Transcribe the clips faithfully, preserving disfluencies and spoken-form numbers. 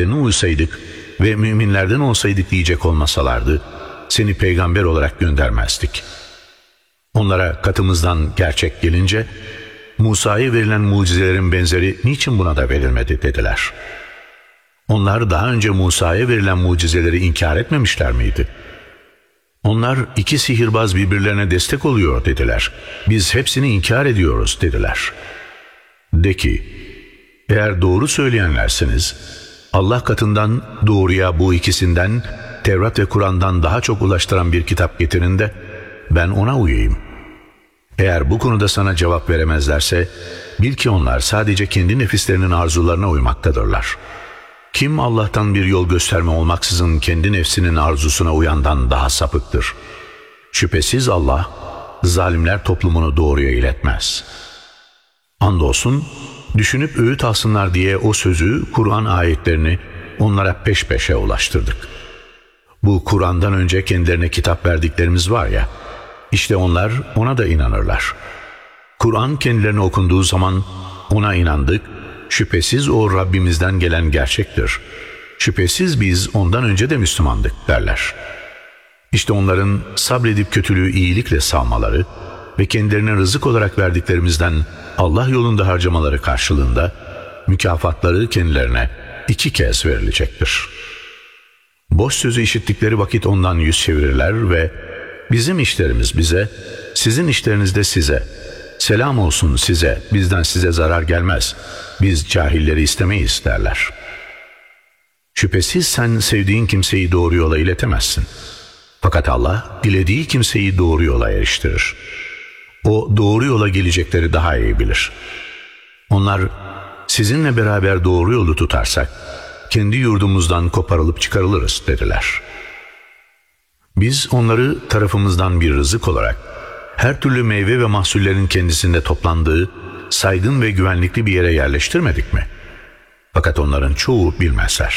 ayetlerine uysaydık ve müminlerden olsaydık diyecek olmasalardı, seni peygamber olarak göndermezdik. Onlara katımızdan gerçek gelince, Musa'ya verilen mucizelerin benzeri niçin buna da verilmedi dediler. Onlar daha önce Musa'ya verilen mucizeleri inkar etmemişler miydi? Onlar iki sihirbaz birbirlerine destek oluyor dediler. Biz hepsini inkar ediyoruz dediler. De ki, eğer doğru söyleyenlersiniz, Allah katından doğruya bu ikisinden, Tevrat ve Kur'an'dan daha çok ulaştıran bir kitap getirin de ben ona uyayım. Eğer bu konuda sana cevap veremezlerse, bil ki onlar sadece kendi nefislerinin arzularına uymaktadırlar. Kim Allah'tan bir yol gösterme olmaksızın kendi nefsinin arzusuna uyandan daha sapıktır. Şüphesiz Allah, zalimler toplumunu doğruya iletmez. Andolsun, düşünüp öğüt alsınlar diye o sözü, Kur'an ayetlerini onlara peş peşe ulaştırdık. Bu Kur'an'dan önce kendilerine kitap verdiklerimiz var ya, işte onlar ona da inanırlar. Kur'an kendilerine okunduğu zaman ona inandık, şüphesiz o Rabbimizden gelen gerçektir. Şüphesiz biz ondan önce de Müslümandık derler. İşte onların sabredip kötülüğü iyilikle savmaları ve kendilerine rızık olarak verdiklerimizden Allah yolunda harcamaları karşılığında mükafatları kendilerine iki kez verilecektir. Boş sözü işittikleri vakit ondan yüz çevirirler ve bizim işlerimiz bize, sizin işleriniz de size. Selam olsun size, bizden size zarar gelmez. Biz cahilleri istemeyiz derler. Şüphesiz sen sevdiğin kimseyi doğru yola iletemezsin. Fakat Allah dilediği kimseyi doğru yola eriştirir. O doğru yola gelecekleri daha iyi bilir. Onlar sizinle beraber doğru yolu tutarsak kendi yurdumuzdan koparılıp çıkarılırız dediler. Biz onları tarafımızdan bir rızık olarak her türlü meyve ve mahsullerin kendisinde toplandığı saygın ve güvenlikli bir yere yerleştirmedik mi? Fakat onların çoğu bilmezler.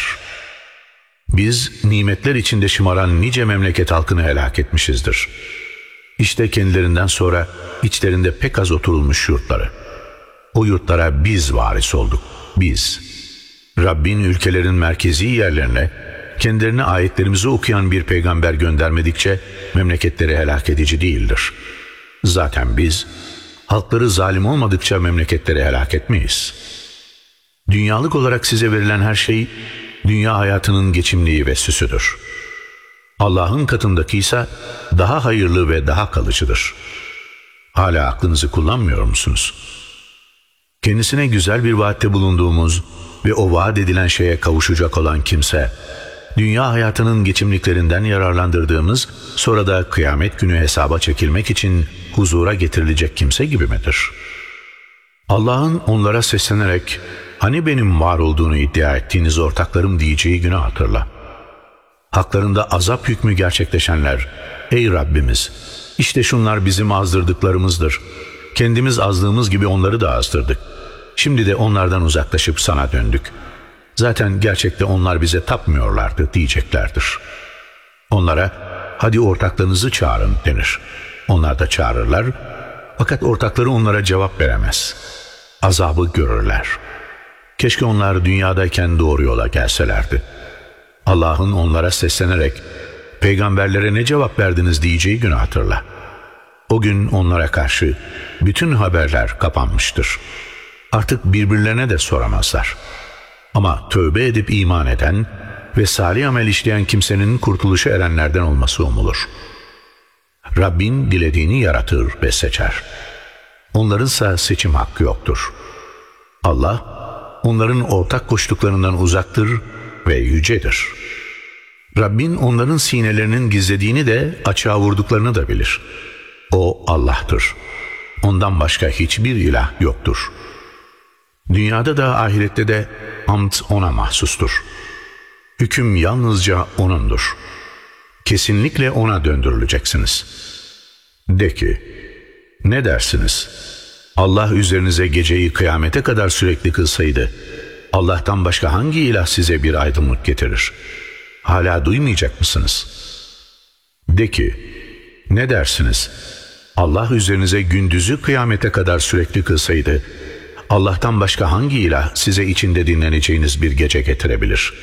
Biz nimetler içinde şımaran nice memleket halkını helak etmişizdir. İşte kendilerinden sonra içlerinde pek az oturulmuş yurtları. O yurtlara biz varis olduk, biz. Rabbin ülkelerin merkezi yerlerine kendilerine ayetlerimizi okuyan bir peygamber göndermedikçe memleketleri helak edici değildir. Zaten biz halkları zalim olmadıkça memleketleri helak etmeyiz. Dünyalık olarak size verilen her şey dünya hayatının geçimliği ve süsüdür. Allah'ın katındaki ise daha hayırlı ve daha kalıcıdır. Hala aklınızı kullanmıyor musunuz? Kendisine güzel bir vaatte bulunduğumuz ve o vaat edilen şeye kavuşacak olan kimse, dünya hayatının geçimliklerinden yararlandırdığımız, sonra da kıyamet günü hesaba çekilmek için huzura getirilecek kimse gibi midir? Allah'ın onlara seslenerek, hani benim var olduğunu iddia ettiğiniz ortaklarım diyeceği günü hatırla. Haklarında azap hükmü gerçekleşenler, ey Rabbimiz, işte şunlar bizim azdırdıklarımızdır. Kendimiz azdığımız gibi onları da azdırdık. Şimdi de onlardan uzaklaşıp sana döndük. Zaten gerçekte onlar bize tapmıyorlardı diyeceklerdir. Onlara, hadi ortaklarınızı çağırın denir. Onlar da çağırırlar, fakat ortakları onlara cevap veremez. Azabı görürler. Keşke onlar dünyadayken doğru yola gelselerdi. Allah'ın onlara seslenerek, peygamberlere ne cevap verdiniz diyeceği günü hatırla. O gün onlara karşı bütün haberler kapanmıştır. Artık birbirlerine de soramazlar. Ama tövbe edip iman eden ve salih amel işleyen kimsenin kurtuluşa erenlerden olması umulur. Rabbin dilediğini yaratır ve seçer. Onlarınsa seçim hakkı yoktur. Allah, onların ortak koştuklarından uzaktır ve yücedir. Rabbin onların sinelerinin gizlediğini de açığa vurduklarını da bilir. O Allah'tır. Ondan başka hiçbir ilah yoktur. Dünyada da ahirette de hamd ona mahsustur. Hüküm yalnızca O'nundur. Kesinlikle O'na döndürüleceksiniz. De ki, ne dersiniz? Allah üzerinize geceyi kıyamete kadar sürekli kılsaydı, Allah'tan başka hangi ilah size bir aydınlık getirir? Hala duymayacak mısınız? De ki, ne dersiniz? Allah üzerinize gündüzü kıyamete kadar sürekli kılsaydı, Allah'tan başka hangi ilah size içinde dinleneceğiniz bir gece getirebilir?